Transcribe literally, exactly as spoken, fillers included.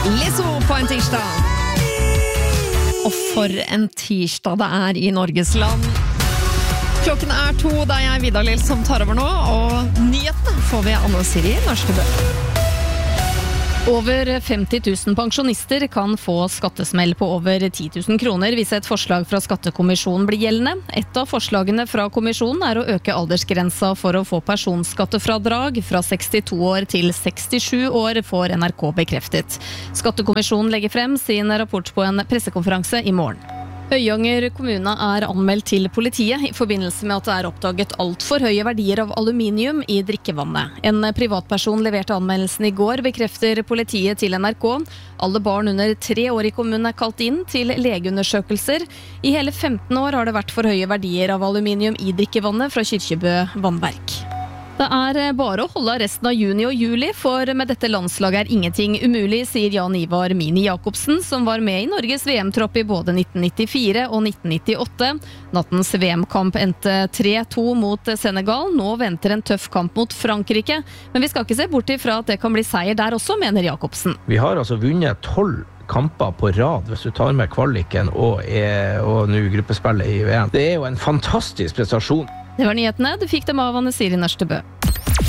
Lizzo på en tirsdag. Og for en tirsdag det er i Norges land. Klokken er to, det er jeg, Vidar Lill, som tar over nå, og nyhetene får vi Anne Siri Nørstebø. Over femti tusen pensjonister kan få skattesmell på over ti tusen kroner hvis et forslag fra Skattekommisjonen blir gjeldende. Et av forslagene fra kommisjonen er å øke aldersgrensa for å få personskattefradrag fra sekstito år til sekstisju år, får N R K bekreftet. Skattekommisjonen legger frem sin rapport på en pressekonferanse i morgen. Høyanger kommune er anmeldt til politiet i forbindelse med at det er oppdaget alt for høye verdier av aluminium i drikkevannet. En privatperson leverte anmeldelsen i går, bekrefter politiet til N R K. Alle barn under tre år i kommunen er kalt inn til legeundersøkelser. I hele femten år har det vært for høye verdier av aluminium i drikkevannet fra Kyrkjebø vannverk. Det er bare å holde resten av juni og juli, for med dette landslaget er ingenting umulig, sier Jan Ivar Mini Jakobsen, som var med i Norges V M-tropp i både nitten nittifire og nitten nittiåtte. Nattens V M-kamp endte tre to mot Senegal. Nå venter en tøff kamp mot Frankrike, men vi skal ikke se bort ifra at det kan bli seier der også, mener Jakobsen. Vi har altså vunnet tolv kamper på rad, hvis du tar med kvaliken og, er, og nå gruppespillet i V M. Det er jo en fantastisk prestasjon. Det var nyhetene. Du fikk dem av Anne Siri Nørstebø.